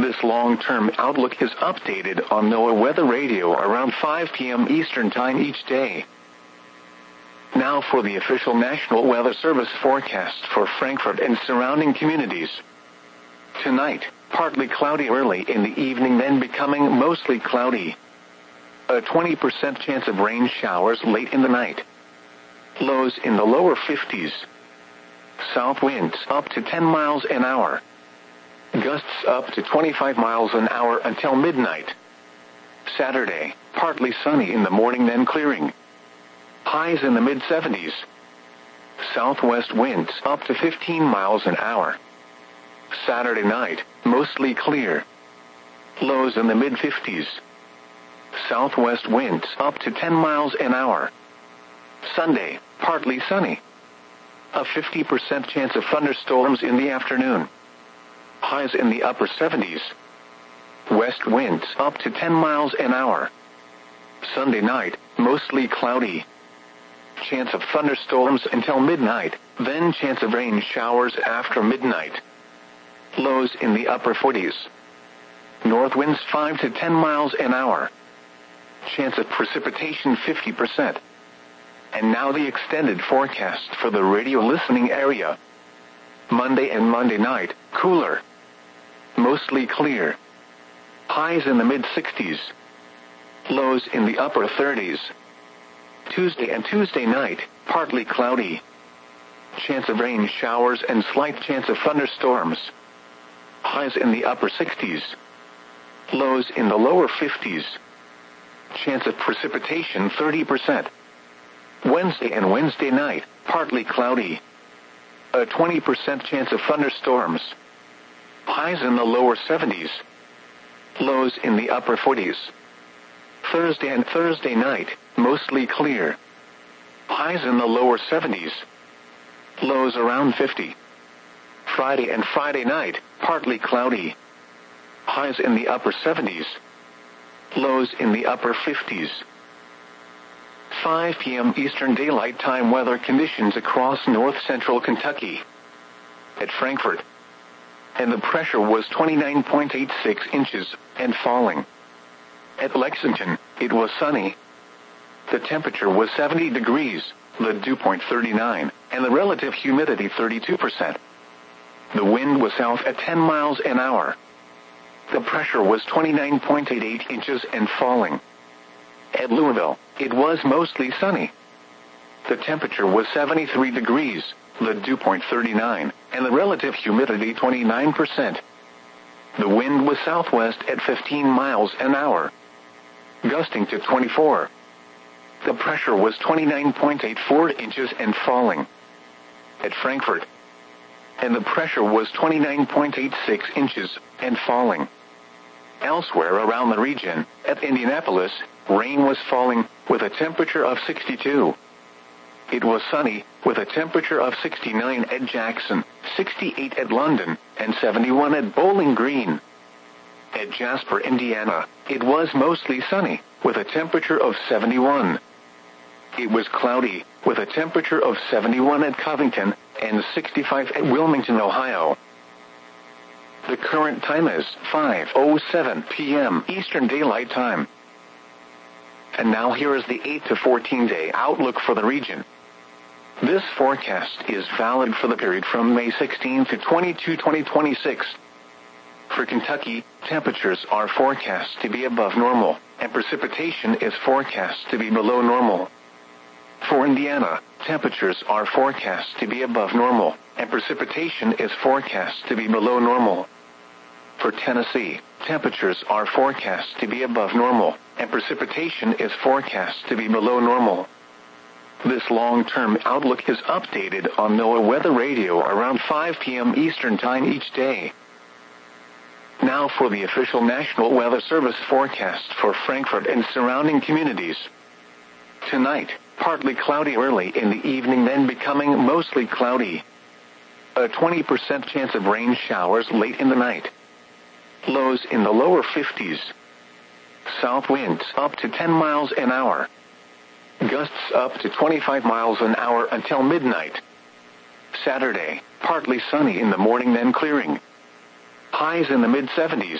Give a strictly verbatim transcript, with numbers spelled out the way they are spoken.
This long-term outlook is updated on NOAA Weather Radio around five p.m. Eastern Time each day. Now for the official National Weather Service forecast for Frankfurt and surrounding communities. Tonight, partly cloudy early in the evening, then becoming mostly cloudy. A twenty percent chance of rain showers late in the night. Lows in the lower fifties. South winds up to ten miles an hour. Gusts up to twenty-five miles an hour until midnight. Saturday, partly sunny in the morning, then clearing. Highs in the mid seventies. Southwest winds up to fifteen miles an hour. Saturday night, mostly clear. Lows in the mid fifties. Southwest winds up to ten miles an hour. Sunday, partly sunny. A fifty percent chance of thunderstorms in the afternoon. Highs in the upper seventies. West winds up to ten miles an hour. Sunday night, mostly cloudy. Chance of thunderstorms until midnight, then chance of rain showers after midnight. Lows in the upper forties. North winds five to ten miles an hour. Chance of precipitation fifty percent. And now the extended forecast for the radio listening area. Monday and Monday night, cooler. Mostly clear. Highs in the mid sixties. Lows in the upper thirties. Tuesday and Tuesday night, partly cloudy. Chance of rain showers and slight chance of thunderstorms. Highs in the upper sixties. Lows in the lower fifties. Chance of precipitation thirty percent. Wednesday and Wednesday night, partly cloudy. A twenty percent chance of thunderstorms. Highs in the lower seventies. Lows in the upper forties. Thursday and Thursday night, mostly clear. Highs in the lower seventies. Lows around fifty. Friday and Friday night, partly cloudy. Highs in the upper seventies. Lows in the upper fifties. five p.m. Eastern Daylight Time weather conditions across north-central Kentucky. At Frankfurt. And the pressure was twenty-nine point eight six inches, and falling. At Lexington, it was sunny. The temperature was seventy degrees, the dew point thirty-nine, and the relative humidity thirty-two percent. The wind was south at ten miles an hour. The pressure was twenty-nine point eight eight inches and falling. At Louisville, it was mostly sunny. The temperature was seventy-three degrees, the dew point thirty-nine, and the relative humidity twenty-nine percent. The wind was southwest at fifteen miles an hour, gusting to twenty-four. The pressure was twenty-nine point eight four inches and falling. At Frankfurt. And the pressure was twenty-nine point eight six inches and falling. Elsewhere around the region, at Indianapolis, rain was falling, with a temperature of sixty-two. It was sunny, with a temperature of sixty-nine at Jackson, sixty-eight at London, and seventy-one at Bowling Green. At Jasper, Indiana, it was mostly sunny, with a temperature of seventy-one. It was cloudy, with a temperature of seventy-one at Covington, and sixty-five at Wilmington, Ohio. The current time is five oh seven p.m. Eastern Daylight Time. And now here is the eight to fourteen day outlook for the region. This forecast is valid for the period from May sixteenth to twenty-second, twenty twenty-six. For Kentucky, temperatures are forecast to be above normal, and precipitation is forecast to be below normal. For Indiana, temperatures are forecast to be above normal, and precipitation is forecast to be below normal. For Tennessee, temperatures are forecast to be above normal, and precipitation is forecast to be below normal. This long-term outlook is updated on NOAA Weather Radio around five p.m. Eastern Time each day. Now for the official National Weather Service forecast for Frankfurt and surrounding communities. Tonight, partly cloudy early in the evening, then becoming mostly cloudy. A twenty percent chance of rain showers late in the night. Lows in the lower fifties. South winds up to ten miles an hour. Gusts up to twenty-five miles an hour until midnight. Saturday, partly sunny in the morning, then clearing. Highs in the mid seventies.